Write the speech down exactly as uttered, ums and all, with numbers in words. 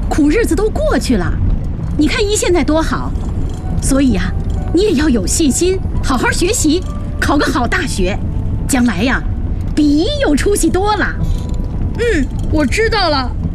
苦日子都过去了，你看姨现在多好。所以呀，你也要有信心，好好学习，考个好大学，将来呀，比姨有出息多了。 嗯，我知道了。